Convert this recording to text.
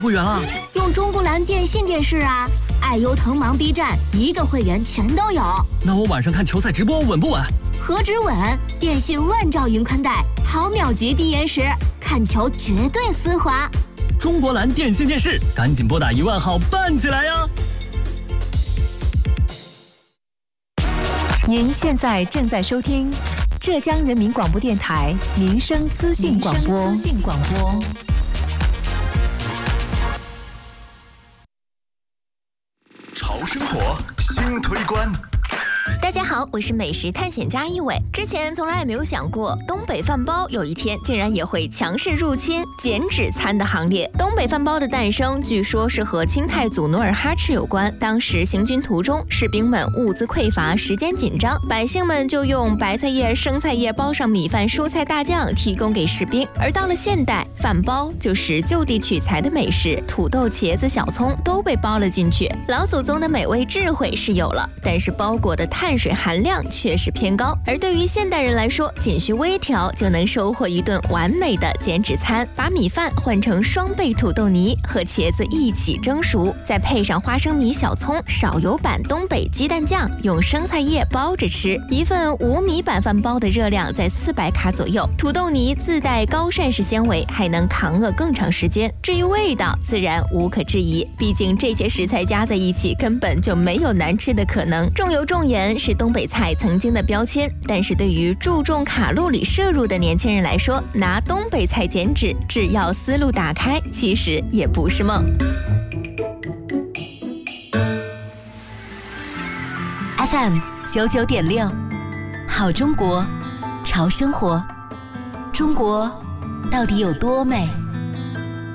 不远了。 用中国蓝电信电视啊，爱优腾芒 B 站一个会员全都有。 那我晚上看球赛直播稳不稳？ 何止稳，电信万兆云宽带，毫秒级低延时，看球绝对丝滑。 中国蓝电信电视，赶紧拨打1万号办起来呀！ 您现在正在收听浙江人民广播电台民生资讯广播。 潮生活新推关。 大家好，我是美食探险家一伟。之前从来也没有想过，东北饭包有一天竟然也会强势入侵减脂餐的行列。东北饭包的诞生，据说是和清太祖努尔哈赤有关。当时行军途中，士兵们物资匮乏，时间紧张，百姓们就用白菜叶、生菜叶包上米饭、蔬菜大酱，提供给士兵。而到了现代，饭包就是就地取材的美食，土豆、茄子、小葱都被包了进去。老祖宗的美味智慧是有了，但是包裹的碳水含量确实偏高，而对于现代人来说，仅需微调就能收获一顿完美的减脂餐。把米饭换成双倍土豆泥，和茄子一起蒸熟，再配上花生米、小葱、少油版东北鸡蛋酱，用生菜叶包着吃。一份5米版饭包的热量在400卡左右，土豆泥自带高膳食纤维，还能扛饿更长时间。至于味道，自然无可置疑，毕竟这些食材加在一起，根本就没有难吃的可能。重油重盐是东北菜曾经的标签，但是对于注重卡路里摄入的年轻人来说，拿东北菜减脂，只要思路打开，其实也不是梦。 FM 99.6，好中国，潮生活。中国到底有多美？